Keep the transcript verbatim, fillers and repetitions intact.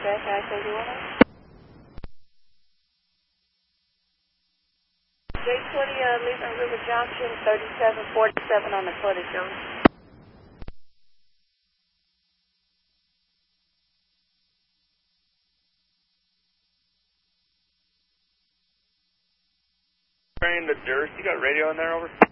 Check, I say you want J twenty, uh, leaving River Junction, thirty-seven forty-seven on the footage, over. Train the Durst, you got radio in there, over?